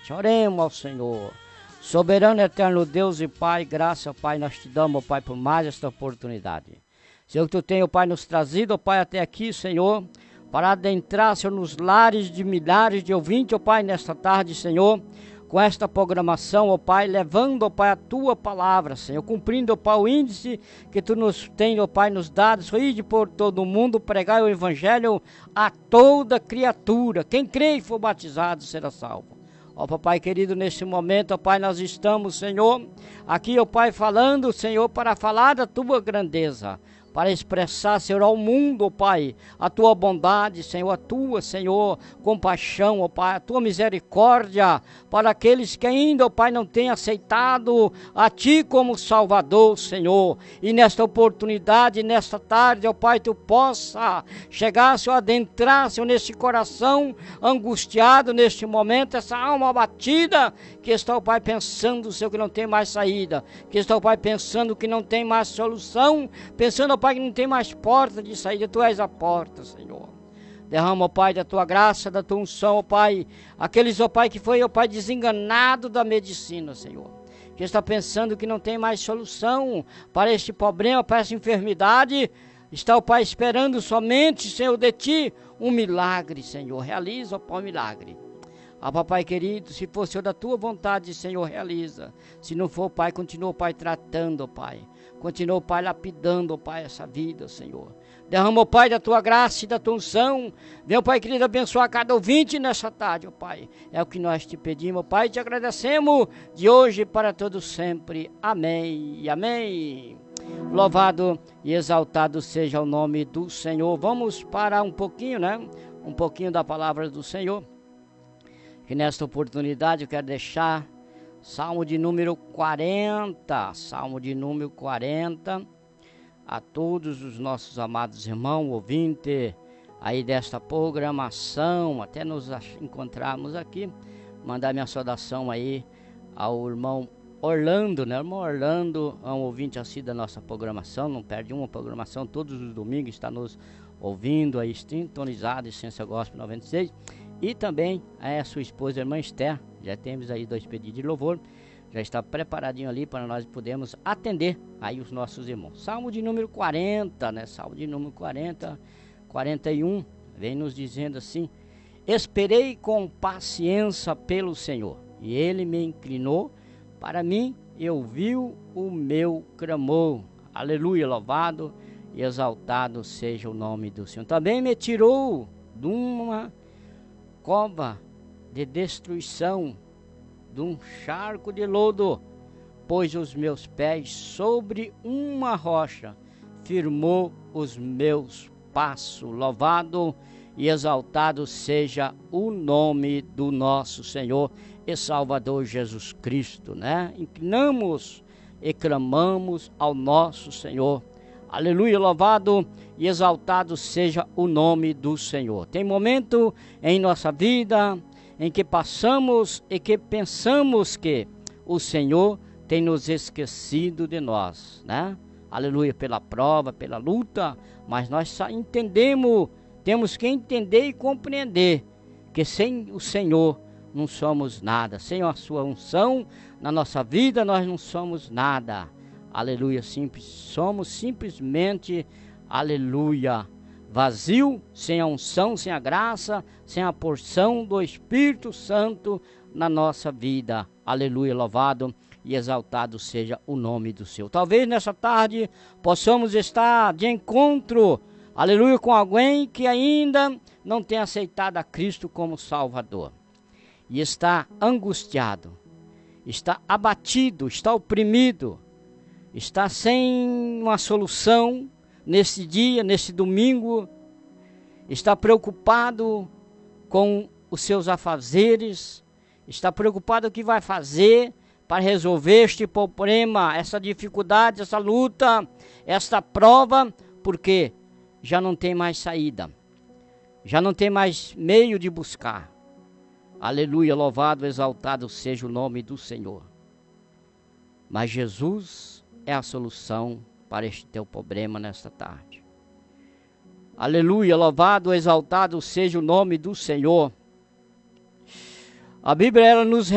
tarde. Oremos ao Senhor. Soberano, eterno Deus e Pai, graça, Pai, nós te damos, Pai, por mais esta oportunidade. Senhor, que tu tenha, Pai, nos trazido, Pai, até aqui, Senhor, para adentrar, Senhor, nos lares de milhares de ouvintes, Pai, nesta tarde, Senhor, com esta programação, Pai, levando, Pai, a tua palavra, Senhor, cumprindo, Pai, o índice que tu nos tem, Pai, nos dados, ir por todo o mundo, pregar o evangelho a toda criatura. Quem crê e for batizado será salvo. Ó Papai querido, neste momento, ó Pai, nós estamos, Senhor, aqui, ó Pai, falando, Senhor, para falar da tua grandeza, para expressar, Senhor, ao mundo, ó Pai, a tua bondade, Senhor, a tua, Senhor, compaixão, ó Pai, a tua misericórdia, para aqueles que ainda, ó Pai, não têm aceitado a Ti como Salvador, Senhor. E nesta oportunidade, nesta tarde, ó Pai, Tu possa chegar, Senhor, adentrar, Senhor, nesse coração angustiado, neste momento, essa alma abatida, que está, ó Pai, pensando, Senhor, que não tem mais saída, que está, ó Pai, pensando que não tem mais solução, pensando, ó Pai, que não tem mais porta de saída. Tu és a porta, Senhor. Derrama, ó Pai, da tua graça, da tua unção, ó Pai, aqueles, ó Pai, que foi, ó Pai, desenganado da medicina, Senhor, que está pensando que não tem mais solução para este problema, para essa enfermidade, está, ó Pai, esperando somente, Senhor, de Ti um milagre, Senhor. Realiza, ó Pai, um milagre. Ah, Papai querido, se for, Senhor, da tua vontade, Senhor, realiza. Se não for, Pai, continua, Pai, tratando, Pai. Continua, Pai, lapidando, Pai, essa vida, Senhor. Derrama, Pai, da tua graça e da tua unção. Vem, Pai querido, abençoar cada ouvinte nessa tarde, ó Pai. É o que nós te pedimos, Pai, te agradecemos de hoje para todos sempre. Amém e amém. Louvado e exaltado seja o nome do Senhor. Vamos parar um pouquinho, né? Um pouquinho da palavra do Senhor. Que nesta oportunidade eu quero deixar Salmo de número 40, Salmo de número 40, a todos os nossos amados irmãos, ouvintes aí desta programação, até nos encontrarmos aqui, mandar minha saudação aí ao irmão Orlando, né? O irmão Orlando é um ouvinte assim da nossa programação, não perde uma programação, todos os domingos está nos ouvindo aí, sintonizado, Essência Gospel 96, e também a sua esposa, a irmã Esther. Já temos aí 2 pedidos de louvor, já está preparadinho ali para nós podermos atender aí os nossos irmãos. Salmo de número 40, né? Salmo de número 40, 41, vem nos dizendo assim: esperei com paciência pelo Senhor, e Ele me inclinou para mim e ouviu o meu clamor. Aleluia, louvado e exaltado seja o nome do Senhor. Também me tirou de uma cova de destruição, de um charco de lodo, pôs os meus pés sobre uma rocha, firmou os meus passos. Louvado e exaltado seja o nome do nosso Senhor e Salvador Jesus Cristo, né? Inclinamos e clamamos ao nosso Senhor. Aleluia, louvado e exaltado seja o nome do Senhor. Tem momento em nossa vida em que passamos e que pensamos que o Senhor tem nos esquecido de nós, né? Aleluia, pela prova, pela luta, mas nós só entendemos, temos que entender e compreender que sem o Senhor não somos nada. Sem a sua unção na nossa vida nós não somos nada. Aleluia, somos simplesmente, aleluia, vazio, sem a unção, sem a graça, sem a porção do Espírito Santo na nossa vida. Aleluia, louvado e exaltado seja o nome do Senhor. Talvez nessa tarde possamos estar de encontro, aleluia, com alguém que ainda não tem aceitado a Cristo como Salvador. E está angustiado, está abatido, está oprimido, está sem uma solução nesse dia, nesse domingo, está preocupado com os seus afazeres, está preocupado o que vai fazer para resolver este problema, essa dificuldade, essa luta, esta prova, porque já não tem mais saída, já não tem mais meio de buscar. Aleluia, louvado, exaltado seja o nome do Senhor. Mas Jesus é a solução para este teu problema nesta tarde. Aleluia, louvado, exaltado seja o nome do Senhor. A Bíblia, ela nos